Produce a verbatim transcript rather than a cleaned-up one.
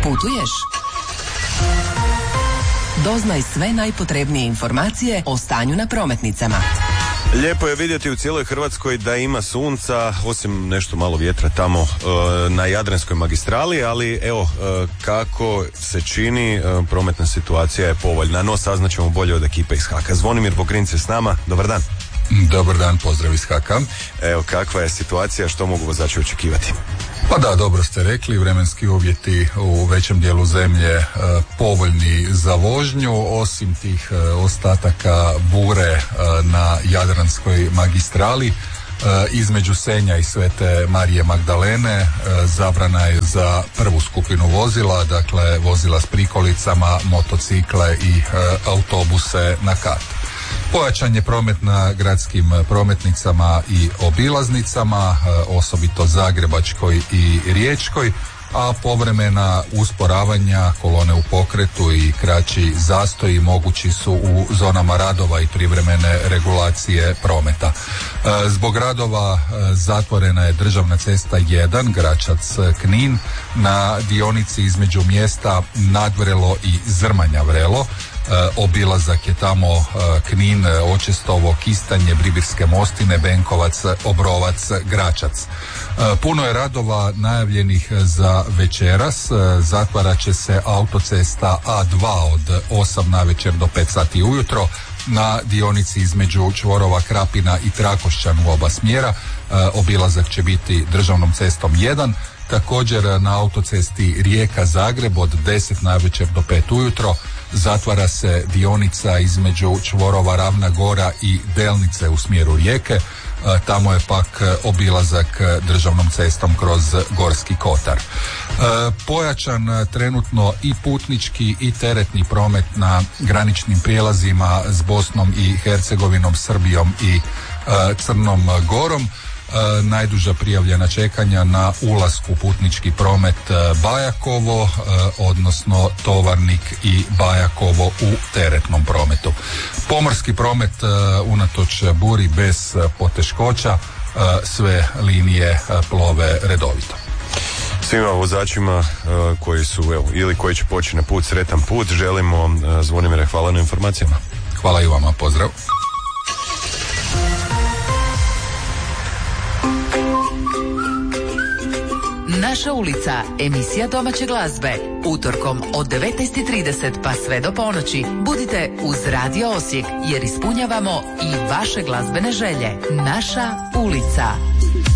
Putuješ? Doznaj sve najpotrebnije informacije o stanju na prometnicama. Lijepo je vidjeti u cijeloj Hrvatskoj da ima sunca, osim nešto malo vjetra tamo e, na Jadranskoj magistrali, ali evo e, kako se čini, e, prometna situacija je povoljna, no saznaćemo bolje od ekipe iz Haka. Zvonimir Pokrinc je s nama, dobar dan. Dobar dan, pozdrav iz Haka. Evo, kakva je situacija, što mogu vozači očekivati? Pa da, dobro ste rekli, vremenski uvjeti u većem dijelu zemlje e, povoljni za vožnju, osim tih e, ostataka bure e, na Jadranskoj magistrali. E, između Senja i Svete Marije Magdalene e, zabrana je za prvu skupinu vozila, dakle vozila s prikolicama, motocikle i e, autobuse na kat. Pojačan je promet na gradskim prometnicama i obilaznicama, osobito Zagrebačkoj i Riječkoj, a povremena usporavanja, kolone u pokretu i kraći zastoji mogući su u zonama radova i privremene regulacije prometa. Zbog radova zatvorena je državna cesta jedan, Gračac-Knin, na dionici između mjesta Nadvrelo i Zrmanja-Vrelo. Obilazak je tamo Knin, Očestovo, Kistanje, Bribirske Mostine, Benkovac, Obrovac, Gračac. Puno je radova najavljenih za večeras. Zatvarat će se autocesta A dva od osam navečer do pet sati ujutro na dionici između čvorova Krapina i Trakošćan u oba smjera. Obilazak će biti državnom cestom jedan. Također na autocesti Rijeka-Zagreb od deset navečer do pet ujutro zatvara se dionica između čvorova Ravna Gora i Delnice u smjeru Rijeke. Tamo je pak obilazak državnom cestom kroz Gorski Kotar. Pojačan trenutno i putnički i teretni promet na graničnim prijelazima s Bosnom i Hercegovinom, Srbijom i Crnom Gorom. E, najduža prijavljena čekanja na ulasku putnički promet Bajakovo, e, odnosno Tovarnik i Bajakovo u teretnom prometu. Pomorski promet e, unatoč buri bez poteškoća, e, sve linije e, plove redovito. Svima vozačima uh, koji su, evo, ili koji će poći na put, sretan put, želimo. uh, Zvonimire, hvala na informacijama. Hvala i vama, pozdrav. Naša ulica, emisija domaće glazbe, utorkom od devetnaest i trideset pa sve do ponoći. Budite uz Radio Osijek jer ispunjavamo i vaše glazbene želje. Naša ulica.